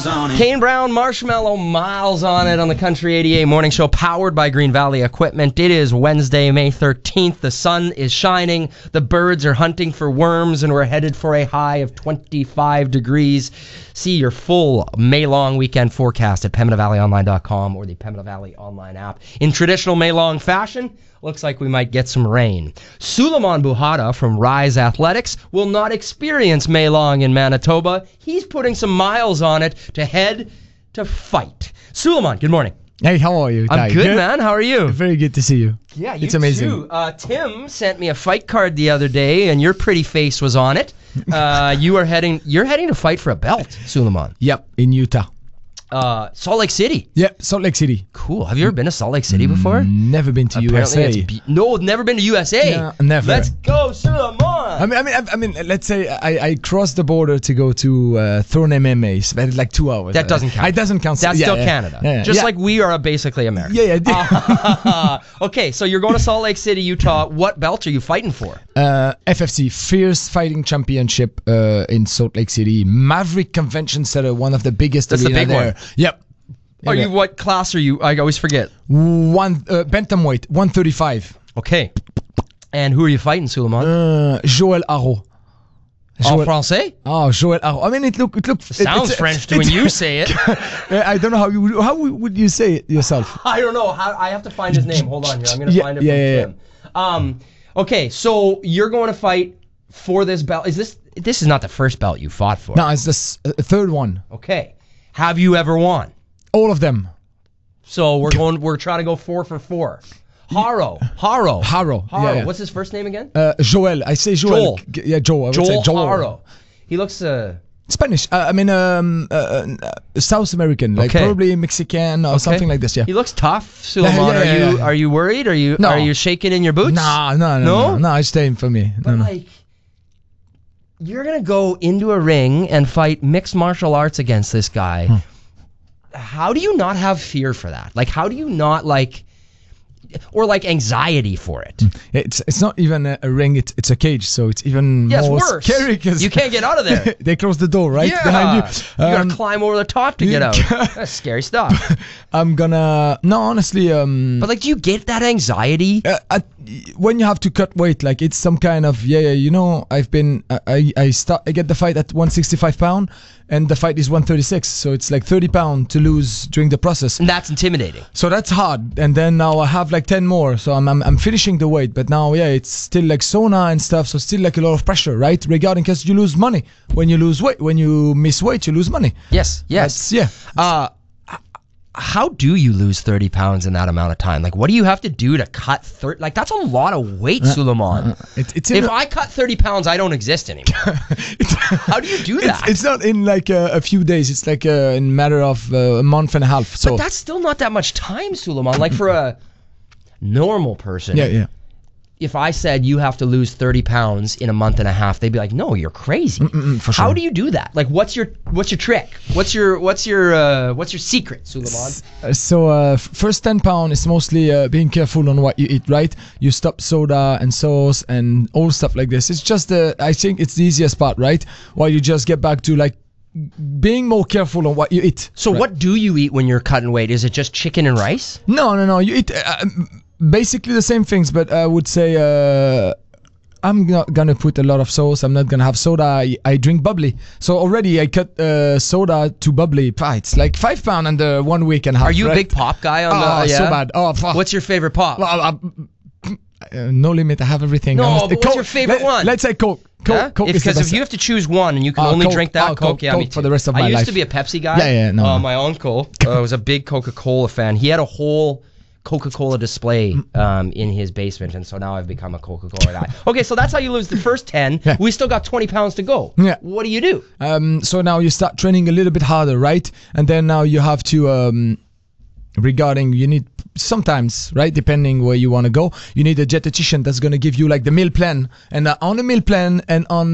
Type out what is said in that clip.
on it. Kane Brown, Marshmallow, Miles on it on the Country 88 Morning Show, powered by Green Valley Equipment. It is Wednesday, May 13th. The sun is shining. The birds are hunting for worms, and we're headed for a high of 25 degrees. See your full May-long weekend forecast at PembinaValleyOnline.com or the Pembina Valley Online app. In traditional May-long fashion, looks like we might get some rain. Suleiman Buhata from Rise Athletics will not experience May-long in Manitoba. He's putting some miles on it to head to fight. Suleiman, good morning. Hey, how are you, Ty? I'm good, man. How are you? Very good to see you. Yeah, you it's amazing. too. Tim sent me a fight card the other day, and your pretty face was on it. You're heading to fight for a belt, Suleiman. Yep, in Utah. Salt Lake City. Yep, Salt Lake City. Cool. Have you ever been to Salt Lake City before? Never been to Apparently USA. No, never been to USA. No, never. Let's go, Suleiman. I mean, let's say I crossed the border to go to Thorn MMA. Spent like 2 hours. That doesn't count. It doesn't count. That's still Canada. Yeah, Just like we are basically America. Yeah. Okay, so you're going to Salt Lake City, Utah. What belt are you fighting for? FFC, Fierce Fighting Championship in Salt Lake City. Maverick Convention Center, one of the biggest. That's the big there. one. Yep. What class are you? I always forget. Bantamweight, 135. Okay. And who are you fighting, Suleiman? Joel Haro. En français? Oh, Joel Haro. I mean, it sounds French when you say it. I don't know how would you say it yourself? I don't know. I have to find his name. Hold on here. I'm going to find it from Tim. Okay, so you're going to fight for this belt. This is not the first belt you fought for? No, it's the third one. Okay. Have you ever won? All of them. So we're trying to go 4 for 4. Haro. Yeah. What's his first name again? Joel. I say Joel. Yeah, Joel. I would say Joel. Haro. He looks Spanish. South American, like probably Mexican or something like this. Yeah. He looks tough, Suleiman. Are you worried? Are you shaking in your boots? No. It's time for me. But you're gonna go into a ring and fight mixed martial arts against this guy. How do you not have fear for that? Like, how do you not or anxiety for it? It's not even a ring, it's a cage, so it's even more worse. Scary because you can't get out of there. They close the door behind you. You gotta climb over the top to get out. That's scary stuff. Honestly, but do you get that anxiety? When you have to cut weight, like it's some kind of I've been I get the fight at 165 pound and the fight is 136, so it's like 30 pound to lose during the process, and that's intimidating. So that's hard. And then now I have like 10 more, so I'm finishing the weight, but now it's still like sauna and stuff, so still like a lot of pressure, right? Regarding, because you lose money when you lose weight. When you miss weight, you lose money. Yes. How do you lose 30 pounds in that amount of time? What do you have to do to cut 30? That's a lot of weight, Suleiman. If I cut 30 pounds, I don't exist anymore. How do you do that? It's not in a few days. It's in a matter of a month and a half. So. But that's still not that much time, Suleiman. For a normal person. Yeah. If I said you have to lose 30 pounds in a month and a half, they'd be like, "No, you're crazy." For sure. How do you do that? What's your trick? What's your secret, Suleiman? So first 10 pound is mostly being careful on what you eat, right? You stop soda and sauce and all stuff like this. It's just I think it's the easiest part, right? While you just get back to being more careful on what you eat. So what do you eat when you're cutting weight? Is it just chicken and rice? No. You eat basically the same things, but I would say I'm not gonna put a lot of sauce. I'm not gonna have soda. I drink bubbly. So already I cut soda to bubbly. It's like 5 pound under 1 week and a half. Are you a big pop guy? So bad. What's your favorite pop? No limit. I have everything. No, but what's your favorite one? Let's say Coke. Coke because if you have to choose one and you can only drink that, Coke. Yeah, Coke for the rest of my life. I used to be a Pepsi guy. Yeah. No. My uncle was a big Coca-Cola fan. He had a whole Coca-Cola display in his basement, and so now I've become a Coca-Cola guy. Okay, so that's how you lose the first 10. Yeah. We still got 20 pounds to go. Yeah. What do you do? So now you start training a little bit harder, right? And then now you have to you need sometimes, right, depending where you want to go, you need a dietitian that's going to give you the meal plan, and on the meal plan and on